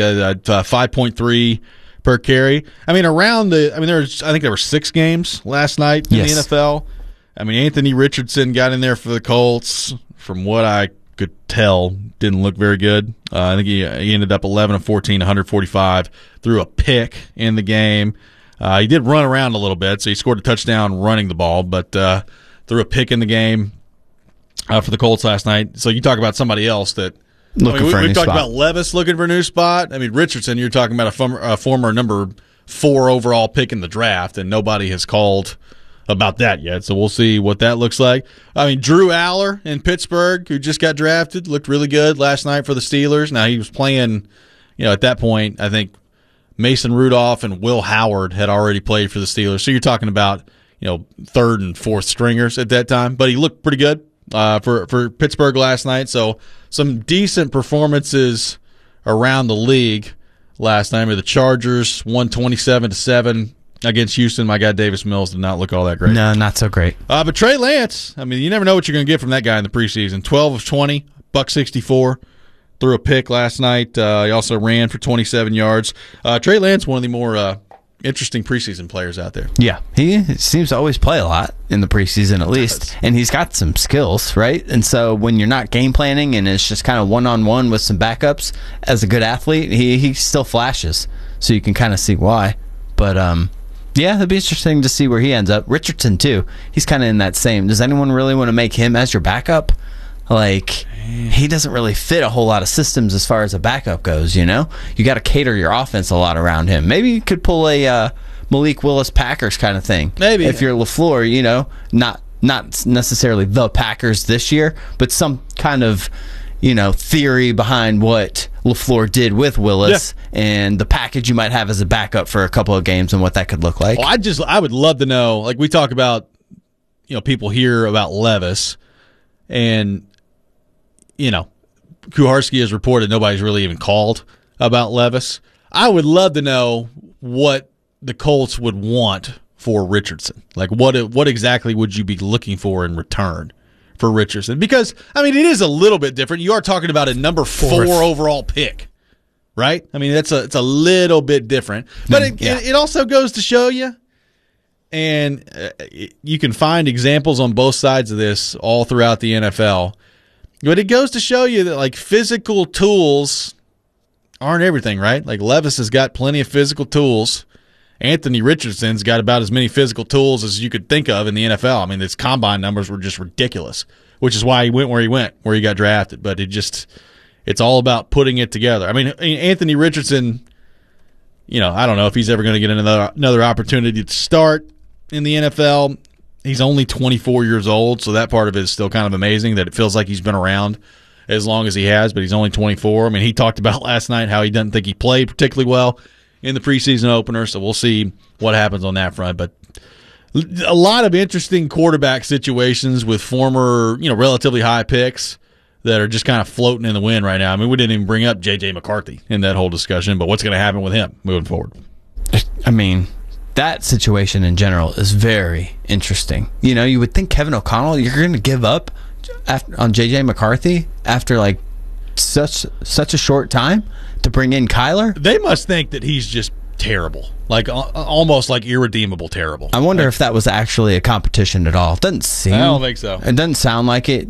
5.3 per carry. I mean, I think there were 6 games last night in the NFL. I mean, Anthony Richardson got in there for the Colts. From what I could tell, didn't look very good. I think he ended up 11 of 14, 145, threw a pick in the game. He did run around a little bit, so he scored a touchdown running the ball, but threw a pick in the game for the Colts last night. So you talk about somebody else that we've talked about Levis looking for a new spot. I mean, Richardson, you're talking about a former number 4 overall pick in the draft, and nobody has called about that yet. So we'll see what that looks like. I mean, Drew Aller in Pittsburgh, who just got drafted, looked really good last night for the Steelers. Now he was playing, at that point, I think Mason Rudolph and Will Howard had already played for the Steelers. So you're talking about, 3rd and 4th stringers at that time. But he looked pretty good for Pittsburgh last night. So some decent performances around the league last night. I mean, the Chargers won 27-7 against Houston. My guy Davis Mills did not look all that great. No, not so great. But Trey Lance, I mean, you never know what you're going to get from that guy in the preseason. 12 of 20, $164. Threw a pick last night. He also ran for 27 yards. Trey Lance, one of the more interesting preseason players out there. Yeah, he seems to always play a lot in the preseason at least, and he's got some skills, right? And so when you're not game planning and it's just kind of one-on-one with some backups, as a good athlete, he still flashes, so you can kind of see why. But yeah, it'll be interesting to see where he ends up. Richardson, too. He's kind of in that same. Does anyone really want to make him as your backup? He doesn't really fit a whole lot of systems as far as a backup goes, You got to cater your offense a lot around him. Maybe you could pull a Malik Willis Packers kind of thing. Maybe. If you're LaFleur, not necessarily the Packers this year, but some kind of, theory behind what LaFleur did with Willis and the package you might have as a backup for a couple of games and what that could look like. Well, I would love to know, like we talk about, people hear about Levis and, Kuharski has reported nobody's really even called about Levis. I would love to know what the Colts would want for Richardson. Like, what exactly would you be looking for in return for Richardson? Because, I mean, it is a little bit different. You are talking about a number 4 overall pick, right? I mean, it's a little bit different. But it also goes to show you, and you can find examples on both sides of this all throughout the NFL. But it goes to show you that, like, physical tools aren't everything, right? Like, Levis has got plenty of physical tools. Anthony Richardson's got about as many physical tools as you could think of in the NFL. I mean, his combine numbers were just ridiculous, which is why he went where he got drafted. But It's all about putting it together. I mean, Anthony Richardson, I don't know if he's ever going to get another opportunity to start in the NFL. He's only 24 years old, so that part of it is still kind of amazing that it feels like he's been around as long as he has, but he's only 24. I mean, he talked about last night how he doesn't think he played particularly well in the preseason opener, so we'll see what happens on that front. But a lot of interesting quarterback situations with former, relatively high picks that are just kind of floating in the wind right now. I mean, we didn't even bring up J.J. McCarthy in that whole discussion, but what's going to happen with him moving forward? I mean, that situation in general is very interesting. You would think Kevin O'Connell, you're going to give up on J.J. McCarthy after like such a short time to bring in Kyler? They must think that he's just terrible, like almost like irredeemable terrible. I wonder if that was actually a competition at all. It doesn't seem. I don't think so. It doesn't sound like it.